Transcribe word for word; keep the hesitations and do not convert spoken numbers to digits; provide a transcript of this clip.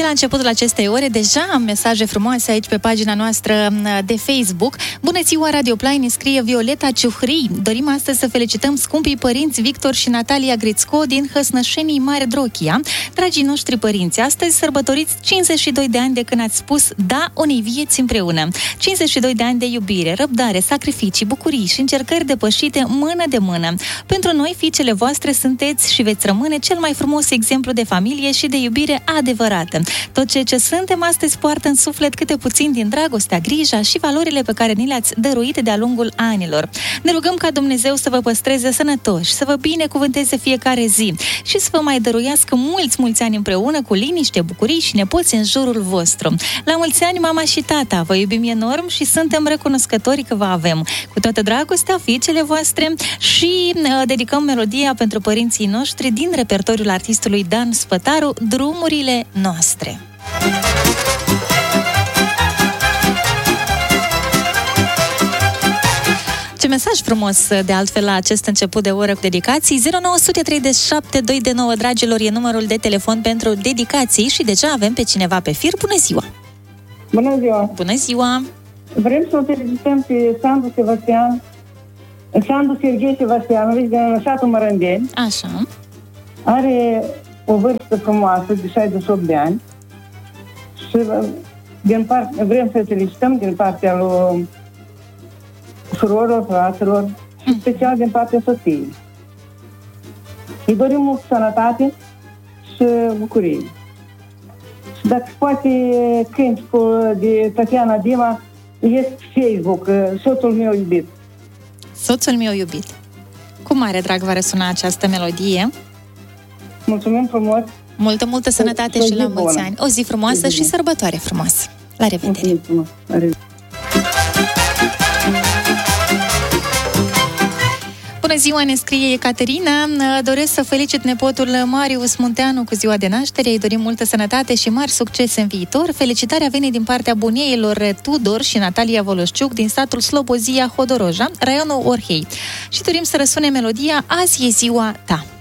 la începutul acestei ore deja am mesaje frumoase aici pe pagina noastră de Facebook. Bună ziua, Radio Play, ne scrie Violeta Ciuhrii. Dorim astăzi să felicităm scumpii părinți Victor și Natalia Grițco din Hăsnășenii Mare Drochia. Dragii noștri părinți, astăzi sărbătoriți cincizeci și doi de ani de când ați spus da unei vieți împreună. cincizeci și doi de ani de iubire, răbdare, sacrificii, bucurii și încercări depășite mână de mână. Pentru noi, fiicele voastre, sunteți și veți rămâne cel mai frumos exemplu de familie și de iubire adevărată. Tot ceea ce suntem astăzi poartă în suflet câte puțin din dragostea, grija și valorile pe care ni le-ați dăruit de-a lungul anilor. Ne rugăm ca Dumnezeu să vă păstreze sănătoși, să vă binecuvânteze fiecare zi și să vă mai dăruiască mulți, mulți ani împreună cu liniște, bucurii și nepoți în jurul vostru. La mulți ani, mama și tata, vă iubim enorm și suntem recunoscători că vă avem. Cu toată dragostea, fiicele voastre, și uh, dedicăm melodia pentru părinții noștri din repertoriul artistului Dan Spătaru, Drumurile noastre. Ce mesaj frumos, de altfel, la acest început de oră cu dedicații. zero nouă trei șapte doi nouă, dragilor, e numărul de telefon pentru dedicații și deja avem pe cineva pe fir. Bună ziua! Bună ziua! Bună ziua! Vrem să o felicităm pe Sandu Sebastian, Sandu Serghei Sebastianovici din satul Mărândeni. Așa. Are o vârstă frumoasă de șaizeci și opt de ani și din part, vrem să felicităm din partea lui surorilor, fraților și special din partea soției. Îi dorim mult sănătate și bucurie. Și dacă poate cânticul de Tatiana Dima este Facebook, soțul meu iubit. Soțul meu iubit. Cu mare drag va răsuna această melodie. Mulțumim frumos. Multă, multă sănătate și la mulți ani. O zi frumoasă și sărbătoare frumoasă. La revedere. Mulțumim, la revedere. Bună ziua, ne scrie Ecaterina. Doresc să felicit nepotul Marius Munteanu cu ziua de naștere. Îi dorim multă sănătate și mari succes în viitor. Felicitarea vine din partea bunieilor Tudor și Natalia Voloșciuc din satul Slobozia Hodoroja, raionul Orhei. Și dorim să răsune melodia Azi e ziua ta.